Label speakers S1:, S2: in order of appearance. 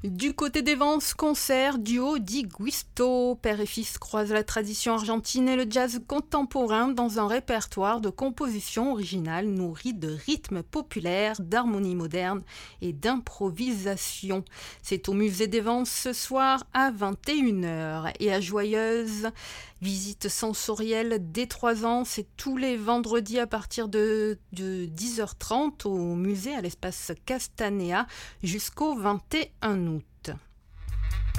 S1: Du côté des Vence, concert duo Di Guisto. Père et fils croisent la tradition argentine et le jazz contemporain dans un répertoire de compositions originales nourries de rythmes populaires, d'harmonie moderne et d'improvisation. C'est au musée des Vence ce soir à 21h et à Joyeuse. Visite sensorielle dès 3 ans, c'est tous les vendredis à partir de 10h30 au musée à l'espace Castanea jusqu'au 21 août.